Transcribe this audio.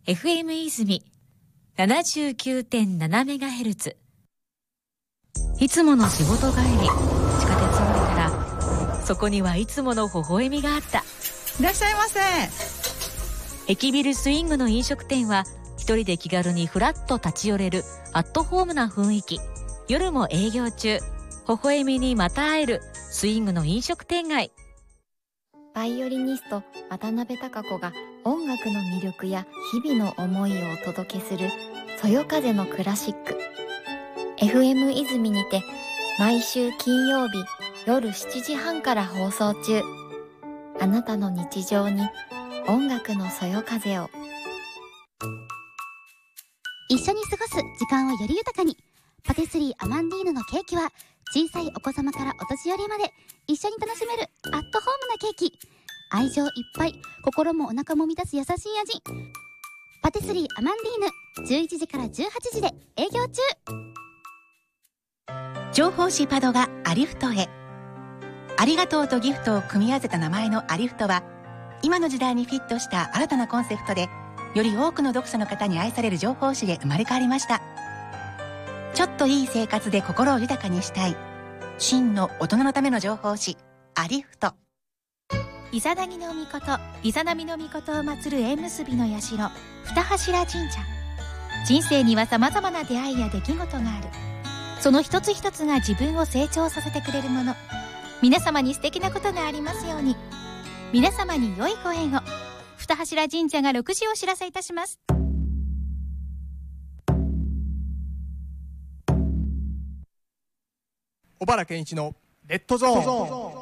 FM 泉 79.7MHz。 いつもの仕事帰り、地下鉄を降りたらそこにはいつもの微笑みがあった。 いらっしゃいませ。 駅ビルスイングの飲食店は一人で気軽にフラッと立ち寄れるアットホームな雰囲気。夜も営業中、微笑みにまた会えるスイングの飲食店街。 バイオリニスト渡辺貴子が音楽の魅力や日々の思いをお届けするそよ風のクラシック。 FM 泉にて毎週金曜日夜7時半から放送中。あなたの日常に音楽のそよ風を。 一緒に過ごす時間をより豊かに。パティスリーアマンディーヌのケーキは小さいお子様からお年寄りまで一緒に楽しめるアットホームなケーキ。愛情いっぱい、心もお腹も満たす優しい味。パティスリーアマンディーヌ、11時から18時で営業中。 情報誌パドがアリフトへ。ありがとうとギフトを組み合わせた名前のアリフトは、今の時代にフィットした新たなコンセプトで、より多くの読者の方に愛される情報誌で生まれ変わりました。ちょっといい生活で心を豊かにしたい、真の大人のための情報誌アリフト。 イザナギの御事、イザナミの御事を祀る縁結びの社、二柱神社。人生には様々な出会いや出来事がある。その一つ一つが自分を成長させてくれるもの。皆様に素敵なことがありますように。皆様に良いご縁を。二柱神社が6時をお知らせいたします。 小原健一のレッドゾーン。